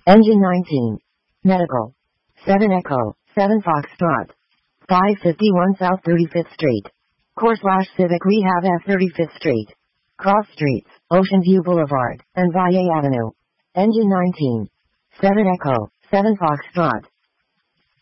Engine 19. Medical. 7 Echo, 7 Foxtrot. 551 South 35th Street. Core/Civic Rehab F 35th Street. Cross Streets, Ocean View Boulevard, and Valle Avenue. Engine 19. 7 Echo, 7 Foxtrot.